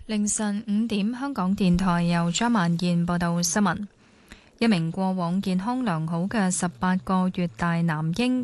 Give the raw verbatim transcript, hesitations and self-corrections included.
凌晨五點，香港電台由張萬燕報道新聞。一名過往健康良好嘅十八個月大男嬰